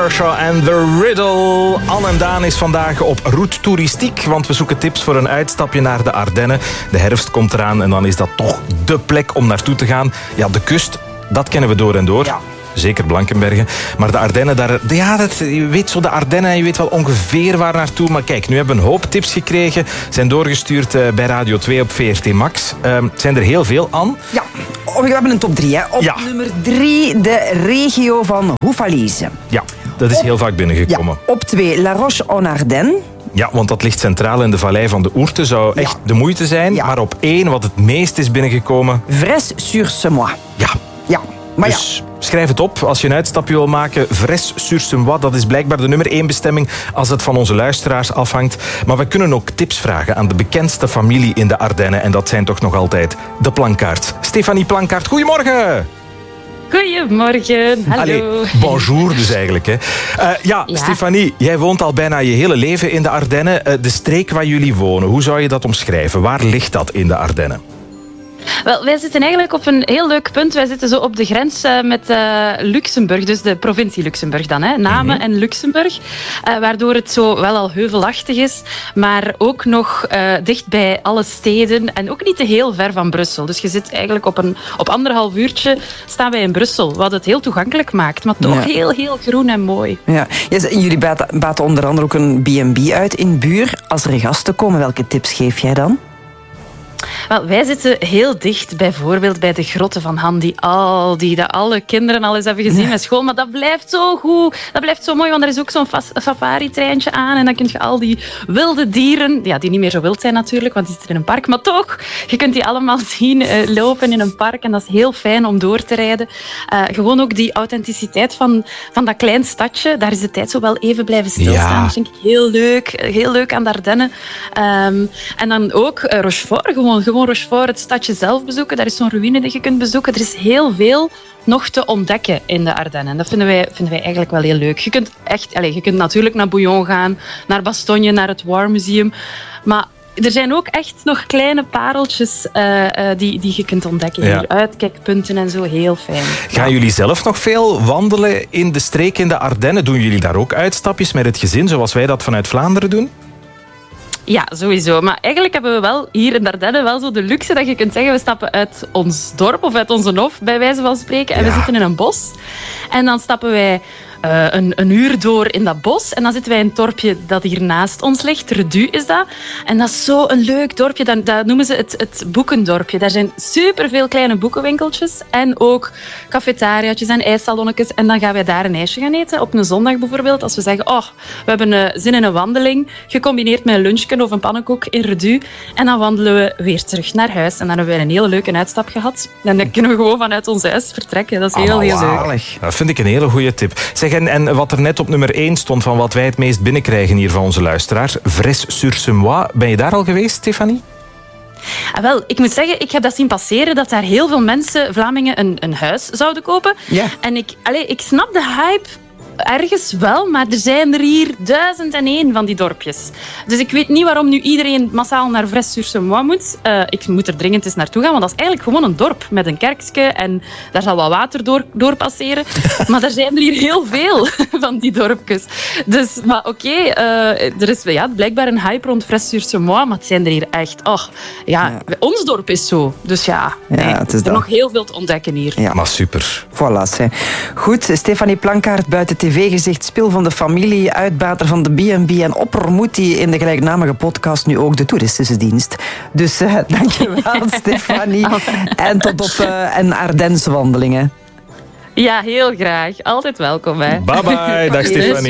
Kershaw en The Riddle. Anne en Daan is vandaag op route toeristiek, want we zoeken tips voor een uitstapje naar de Ardennen. De herfst komt eraan en dan is dat toch dé plek om naartoe te gaan. Ja, de kust, dat kennen we door en door. Ja. Zeker Blankenbergen. Maar de Ardennen, je weet zo de Ardennen en je weet wel ongeveer waar naartoe. Maar kijk, nu hebben we een hoop tips gekregen. Zijn doorgestuurd bij Radio 2 op VRT Max. Zijn er heel veel, Anne? Ja, we hebben een top 3. Hè. Op nummer 3 de regio van Houffalize. Ja, dat is heel vaak binnengekomen. Ja, op 2 La Roche-en-Ardenne. Ja, want dat ligt centraal in de vallei van de Ourthe. Zou echt de moeite zijn. Ja. Maar op 1, wat het meest is binnengekomen... Vresse-sur-Semois. Ja. Maar dus schrijf het op als je een uitstapje wil maken. Vresse-sur-Semois, dat is blijkbaar de nummer 1 bestemming als het van onze luisteraars afhangt. Maar we kunnen ook tips vragen aan de bekendste familie in de Ardennen. En dat zijn toch nog altijd de Plankaarts. Stefanie Plankaart, goedemorgen! Goedemorgen, hallo. Allee, bonjour dus eigenlijk. Hè. Ja, Stefanie, jij woont al bijna je hele leven in de Ardennen. De streek waar jullie wonen, hoe zou je dat omschrijven? Waar ligt dat in de Ardennen? Wel, wij zitten eigenlijk op een heel leuk punt. Wij zitten zo op de grens met Luxemburg, dus de provincie Luxemburg dan. Hè. Namen en Luxemburg. Waardoor het zo wel al heuvelachtig is, maar ook nog dicht bij alle steden en ook niet te heel ver van Brussel. Dus je zit eigenlijk op 1,5 uurtje staan wij in Brussel, wat het heel toegankelijk maakt, maar toch heel, heel groen en mooi. Ja. Jullie baten onder andere ook een B&B uit in Buur. Als er gasten komen, welke tips geef jij dan? Wel, wij zitten heel dicht, bijvoorbeeld bij de grotten van Han, die alle kinderen al eens hebben gezien met school. Maar dat blijft zo goed, dat blijft zo mooi, want er is ook zo'n safari-treintje aan. En dan kun je al die wilde dieren, die niet meer zo wild zijn natuurlijk, want die zitten in een park. Maar toch, je kunt die allemaal zien lopen in een park. En dat is heel fijn om door te rijden. Gewoon ook die authenticiteit van dat klein stadje. Daar is de tijd zo wel even blijven stilstaan. Ja. Dat vind ik heel leuk aan de Ardennen. En dan ook Rochefort, gewoon Rochefort, het stadje zelf bezoeken. Daar is zo'n ruïne die je kunt bezoeken. Er is heel veel nog te ontdekken in de Ardennen. En dat vinden wij eigenlijk wel heel leuk. Je kunt natuurlijk naar Bouillon gaan, naar Bastogne, naar het War Museum. Maar er zijn ook echt nog kleine pareltjes die je kunt ontdekken hier. Uitkijkpunten en zo, heel fijn. Gaan jullie zelf nog veel wandelen in de streek in de Ardennen? Doen jullie daar ook uitstapjes met het gezin, zoals wij dat vanuit Vlaanderen doen? Ja, sowieso. Maar eigenlijk hebben we wel hier in de Ardennen wel zo de luxe dat je kunt zeggen, we stappen uit ons dorp of uit onze hof, bij wijze van spreken, en we zitten in een bos. En dan stappen wij een uur door in dat bos. En dan zitten wij in het dorpje dat hier naast ons ligt. Redu is dat. En dat is zo een leuk dorpje. Dat noemen ze het boekendorpje. Daar zijn superveel kleine boekenwinkeltjes. En ook cafetariaatjes en ijssalonnetjes. En dan gaan wij daar een ijsje gaan eten. Op een zondag bijvoorbeeld. Als we zeggen, we hebben zin in een wandeling. Gecombineerd met een lunchje of een pannenkoek in Redu. En dan wandelen we weer terug naar huis. En dan hebben we een hele leuke uitstap gehad. En dan kunnen we gewoon vanuit ons huis vertrekken. Dat is heel leuk. Dat vind ik een hele goede tip. Zeg, en wat er net op nummer 1 stond van wat wij het meest binnenkrijgen hier van onze luisteraar, Vresse-sur-Semois. Ben je daar al geweest, Stefanie? Wel, ik moet zeggen, ik heb dat zien passeren dat daar heel veel mensen, Vlamingen, een huis zouden kopen. Ja. En ik snap de hype ergens wel, maar er zijn er hier 1001 van die dorpjes. Dus ik weet niet waarom nu iedereen massaal naar Vresse-sur-Semois moet. Ik moet er dringend eens naartoe gaan, want dat is eigenlijk gewoon een dorp met een kerkje en daar zal wat water door passeren. Maar er zijn er hier heel veel van die dorpjes. Dus, maar er is blijkbaar een hype rond Vresse-sur-Semois, maar het zijn er hier echt... ons dorp is zo. Dus het is er nog heel veel te ontdekken hier. Ja, maar super. Voilà. Goed, Stefanie Plankaart, buiten tv-gezicht, spil van de familie, uitbater van de B&B en oppermoed die in de gelijknamige podcast nu ook de toeristische dienst. Dus dankjewel, Stefanie. En tot op een Ardense wandelingen. Ja, heel graag. Altijd welkom. Hè. Bye bye, dag Stefanie.